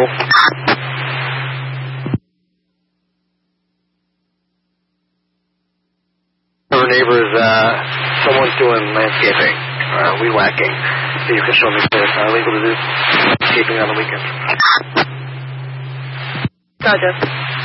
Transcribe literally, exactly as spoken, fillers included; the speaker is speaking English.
Hello? Our neighbors, uh, someone's doing landscaping, uh, weed whacking. So you can show me if it's not illegal to do landscaping on the weekends. Roger.